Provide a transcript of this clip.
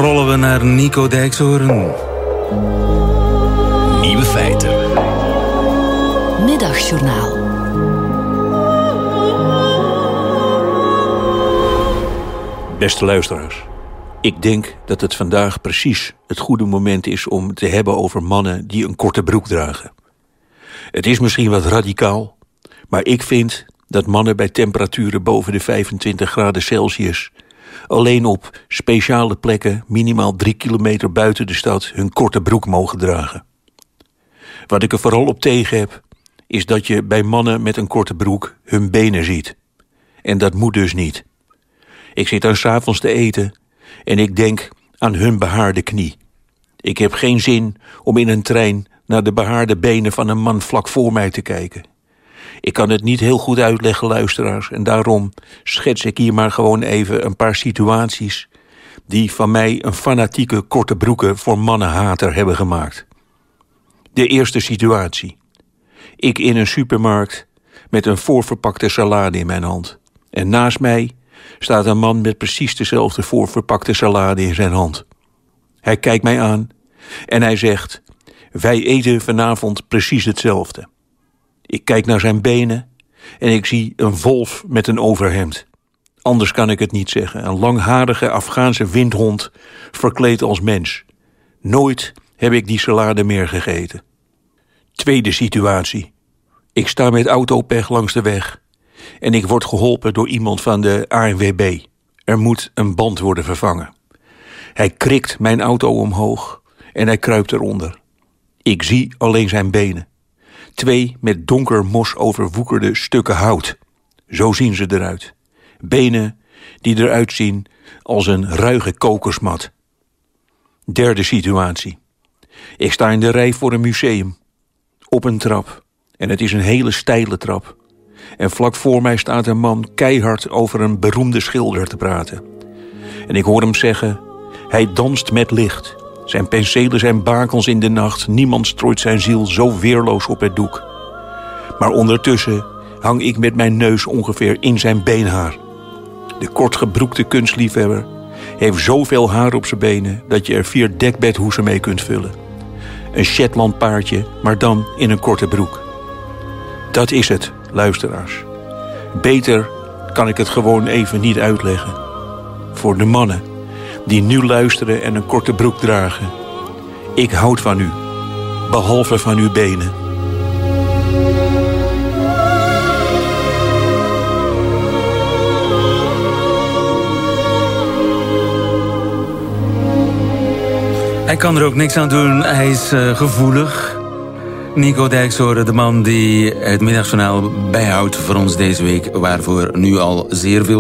rollen we naar Nico Dijkshoorn. Nieuwe feiten. Middagjournaal. Beste luisteraars, ik denk dat het vandaag precies het goede moment is om het te hebben over mannen die een korte broek dragen. Het is misschien wat radicaal, maar ik vind dat mannen bij temperaturen boven de 25 graden Celsius alleen op speciale plekken minimaal 3 kilometer buiten de stad hun korte broek mogen dragen. Wat ik er vooral op tegen heb, is dat je bij mannen met een korte broek hun benen ziet. En dat moet dus niet. Ik zit dan 's avonds te eten en ik denk aan hun behaarde knie. Ik heb geen zin om in een trein naar de behaarde benen van een man vlak voor mij te kijken. Ik kan het niet heel goed uitleggen, luisteraars, en daarom schets ik hier maar gewoon even een paar situaties die van mij een fanatieke korte broeken voor mannenhater hebben gemaakt. De eerste situatie. Ik in een supermarkt met een voorverpakte salade in mijn hand. En naast mij staat een man met precies dezelfde voorverpakte salade in zijn hand. Hij kijkt mij aan en hij zegt: wij eten vanavond precies hetzelfde. Ik kijk naar zijn benen en ik zie een wolf met een overhemd. Anders kan ik het niet zeggen. Een langharige Afghaanse windhond verkleed als mens. Nooit heb ik die salade meer gegeten. Tweede situatie. Ik sta met autopech langs de weg en ik word geholpen door iemand van de ANWB. Er moet een band worden vervangen. Hij krikt mijn auto omhoog en hij kruipt eronder. Ik zie alleen zijn benen. 2 met donker mos overwoekerde stukken hout. Zo zien ze eruit. Benen die eruit zien als een ruige kokersmat. Derde situatie. Ik sta in de rij voor een museum. Op een trap. En het is een hele steile trap. En vlak voor mij staat een man keihard over een beroemde schilder te praten. En ik hoor hem zeggen: hij danst met licht. Zijn penselen zijn bakels in de nacht. Niemand strooit zijn ziel zo weerloos op het doek. Maar ondertussen hang ik met mijn neus ongeveer in zijn beenhaar. De kortgebroekte kunstliefhebber heeft zoveel haar op zijn benen dat je er 4 dekbedhoezen mee kunt vullen. Een Shetland paardje, maar dan in een korte broek. Dat is het, luisteraars. Beter kan ik het gewoon even niet uitleggen. Voor de mannen die nu luisteren en een korte broek dragen. Ik houd van u, behalve van uw benen. Hij kan er ook niks aan doen, hij is gevoelig. Nico Dijkshoorn, de man die het middagjournaal bijhoudt voor ons deze week, waarvoor nu al zeer veel